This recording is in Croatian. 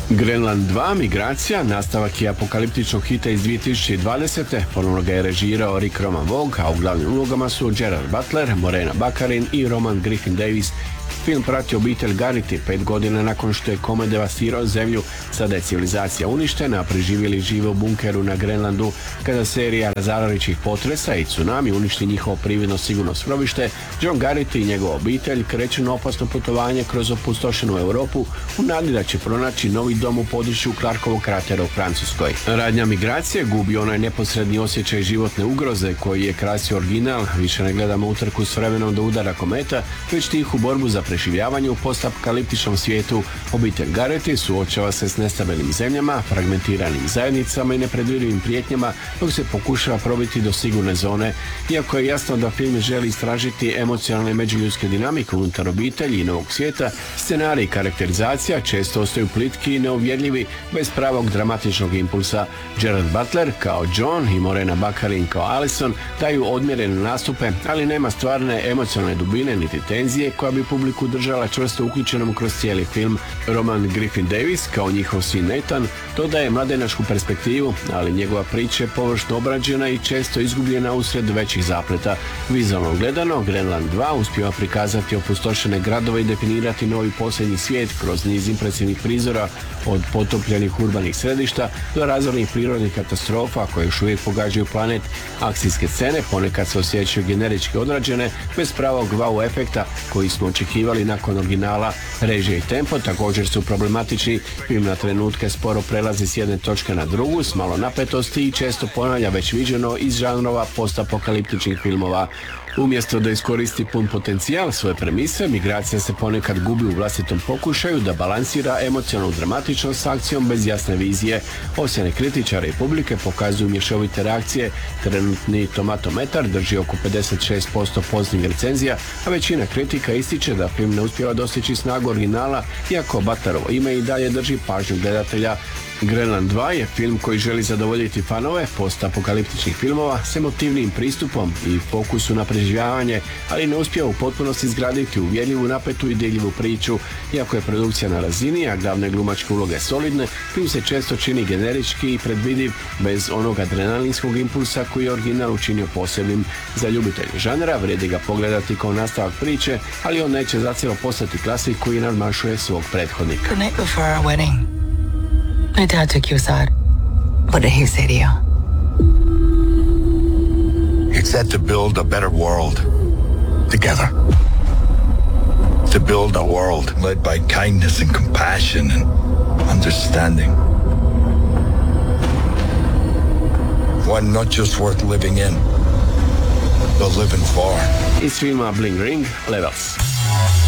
Grenland 2, Migracija, nastavak je apokaliptičnog hita iz 2020. Ponovno ga je režirao Rick Roman Vogue, a u glavnim ulogama su Gerard Butler, Morena Baccarin i Roman Griffin Davis. Film prati obitelj Garrity 5 godina nakon što je Kome devastirao zemlju. Sada je civilizacija uništena, a preživjeli žive u bunkeru na Grenlandu. Kada serija razarajućih potresa i tsunami uništi njihovo prividno sigurno skrovište, John Garrity i njegova obitelj kreću na opasno putovanje kroz opustošenu Europu u nadi da će pronaći novi dom u području Clarkovog kratera u Francuskoj. Radnja Migracije gubi onaj neposredni osjećaj životne ugroze koji je krasio original. Više ne gledamo utrku s vremenom do udara kometa, već tihu borbu za preživljavanje u postapokaliptičnom svijetu. Obitelj Garrity suočava se s nestabilnim zemljama, fragmentiranim zajednicama i nepredvidivim prijetnjama dok se pokušava probiti do sigurne zone. Iako je jasno da film želi istražiti emocionalne međuljudske dinamike unutar obitelji i novog svijeta, scenarij i karakterizacija često ostaju plitki i neuvjerljivi bez pravog dramatičnog impulsa. Gerard Butler kao John i Morena Baccarin kao Alison daju odmjerene nastupe, ali nema stvarne emocionalne dubine niti tenzije koja bi publiku držala čvrsto uključenom kroz cijeli film. Roman Griffin Davis kao njihov sin Nathan dodaje mladenačku perspektivu, ali njegova priča je površno obrađena i često izgubljena usred većih zapleta. Vizualno gledano, Grenland 2 uspijeva prikazati opustošene gradove i definirati novi posljednji svijet kroz niz impresivnih prizora, od potopljenih urbanih središta do razornih prirodnih katastrofa koje još uvijek pogađaju planet. Akcijske scene ponekad se osjećaju generički odrađene, bez pravog wow efekta koji smo očekivali nakon originala. Režija i tempo također su problematični. Film na trenutke sporo prelazi s jedne točke na drugu s malo napetosti i često ponavlja već viđeno iz žanrova postapokaliptičnih filmova. Umjesto da iskoristi pun potencijal svoje premise, Migracija se ponekad gubi u vlastitom pokušaju da balansira emocionalnu dramatičnost s akcijom bez jasne vizije. Ocjene kritičara i publike pokazuju mješovite reakcije. Trenutni tomatometar drži oko 56% pozitivnih recenzija, a većina kritika ističe da film ne uspijeva dostići snagu originala, iako Butlerovo ime i dalje drži pažnju gledatelja. Grenland 2 je film koji želi zadovoljiti fanove postapokaliptičnih filmova s emotivnim pristupom i fokusu na preživljavanje, ali ne uspijeva u potpunosti izgraditi uvjerljivu, napetu i dirljivu priču. Iako je produkcija na razini, a glavne glumačke uloge solidne, film se često čini generički i predvidiv, bez onog adrenalinskog impulsa koji je original učinio posebnim. Za ljubitelje žanra vrijedi ga pogledati kao nastavak priče, ali on neće zacijelo postati klasik koji nadmašuje svog prethodnika. The night before our wedding, my dad took you aside. What did he say to you? He said to build a better world together. To build a world led by kindness and compassion and understanding. One not just worth living in, but living for. Iz filma Bling Ring, Levels.